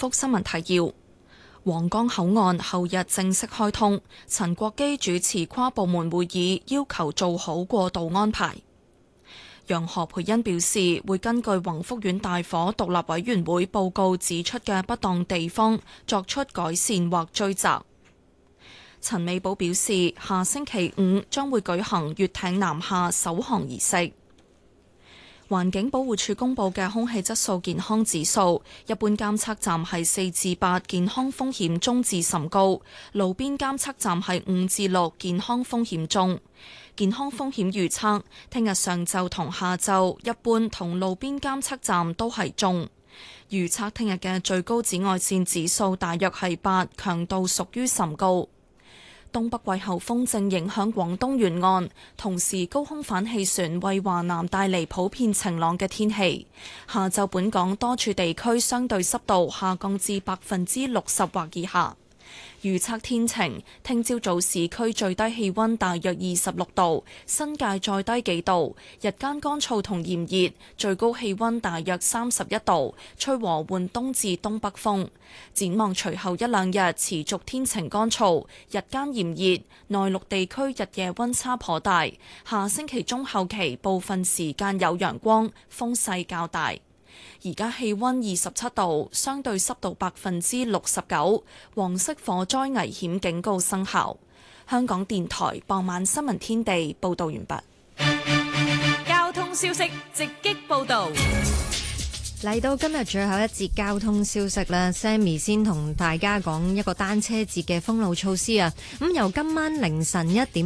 複新聞提要。皇崗口岸後日正式開通，陳國基主持跨部門會議，要求做好過渡安排。楊何蓓茵表示，會根據宏福苑大火獨立委員會報告指出嘅不當地方，作出改善或追責。陳美寶表示，下星期5將會舉行閱艇南下首航儀式。環境保護署公布嘅空氣質素健康指數，一般監測站係4至8，健康風險中至甚高；路邊監測站係5至6，健康風險中。健康風險預測，聽日上晝同下晝，一般同路邊監測站都係中。預測聽日嘅最高紫外線指數大約係8，強度屬於甚高。東北季候風正影響廣東沿岸，同時高空反氣旋為華南帶嚟普遍晴朗嘅天氣。下晝本港多處地區相對濕度下降至60%或以下。預測天晴，聽朝早市區最低氣溫大約26度，新界再低幾度，日間乾燥同炎熱，最高氣溫大約31度，吹和緩東至東北風。展望隨後一兩日持續天晴乾燥，日間炎熱，內陸地區日夜溫差頗大。下星期中後期部分時間有陽光，風勢較大。而家氣溫27度，相對濕度69%，黃色火災危險警告生效。香港電台傍晚新聞天地報道完畢。 交通消息直擊報道。 嚟到今日最後一節交通消息啦 ，Sammy 先同大家講一個單車節嘅封路措施啊。咁由今晚凌晨1點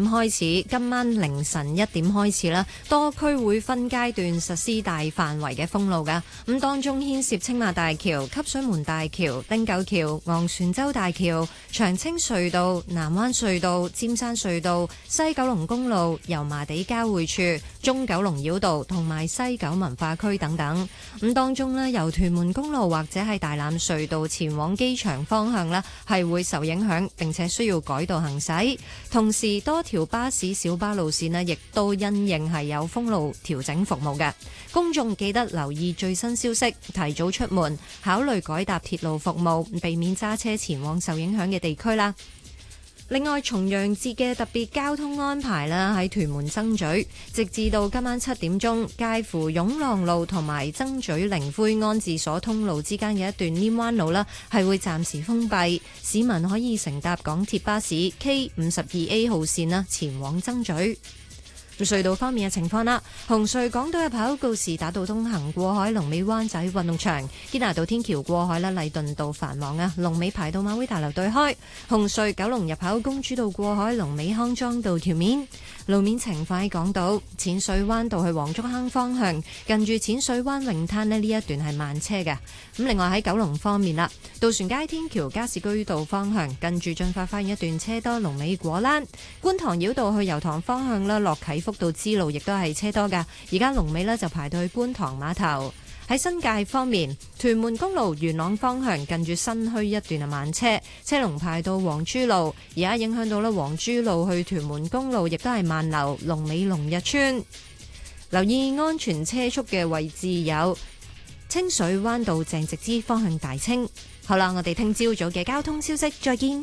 開始啦，多區會分階段實施大範圍嘅封路噶。咁當中牽涉青馬大橋、汲水門大橋、汀九橋、昂船洲大橋、長青隧道、南灣隧道、尖山隧道、西九龍公路、油麻地交匯處、中九龍繞道同埋西九文化區等等。咁當中由屯門公路或者係大欖隧道前往機場方向呢，係會受影響，並且需要改道行駛。同時，多條巴士、小巴路線呢，亦都因應係有封路調整服務嘅。公眾記得留意最新消息，提早出門，考慮改搭鐵路服務，避免揸車前往受影響嘅地區啦。另外，重陽節嘅特別交通安排啦，喺屯門曾咀，直至到今晚7點鐘，介乎湧浪路同埋曾咀靈灰安置所通路之間嘅一段稔灣路啦，係會暫時封閉，市民可以乘搭港鐵巴士 K52A 號線啦，前往曾咀。隧道方面嘅情況啦，紅隧港島入口告士打道東行過海，龍尾灣仔運動場；堅拿道天橋過海啦，禮頓道繁忙啊，龍尾排到馬會大樓對開。紅隧九龍入口公主道過海，龍尾康莊道橋面。路面情況喺港島淺水灣道去黃竹坑方向，近住淺水灣泳灘呢一段係慢車嘅。咁另外喺九龍方面啦，渡船街天橋加士居道方向，近住進發花園一段車多，龍尾果欄。觀塘繞道去油塘方向啦，落啟福道支路亦都係車多噶，而家龍尾呢就排到去觀塘碼頭。喺新界方面，屯門公路元朗方向近住新墟一段係慢車，車龍排到黃珠路，而家影響到咧黃珠路去屯門公路亦都係慢流，龍尾龍日村。留意安全車速嘅位置有清水灣道鄭直之方向大清。好啦，我哋聽朝早嘅交通消息再見。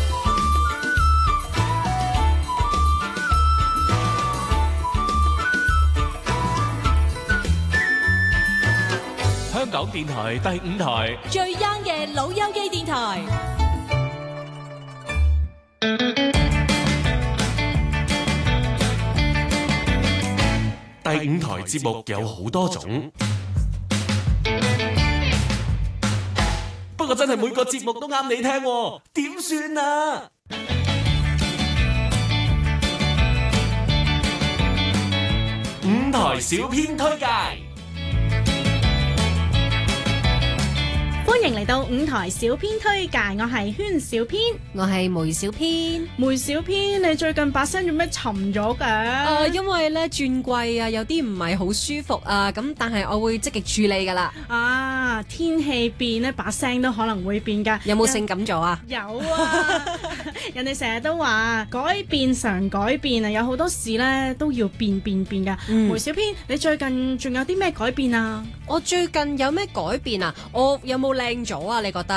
香港電台第5台最 young 嘅老友記電台。 第5台節目有好多種，不過真係每個節目都啱你聽，點算啊？5台小編推介。 歡迎嚟到5台小編推介，我係圈小編， 我係梅小編。 梅小編，你最近把聲做咩沉咗嘅？ 因為咧轉季啊，有啲唔係好舒服啊，咁但係我會積極處理噶啦。 啊，天氣變咧，把聲都可能會變噶。 有冇性感咗啊？ 有啊，人哋成日都話改變常改變啊，有好多事咧都要變噶。梅小編，你最近仲有啲咩改變啊？ 我最近有咩改變啊？我有冇靚咗啊？你覺得？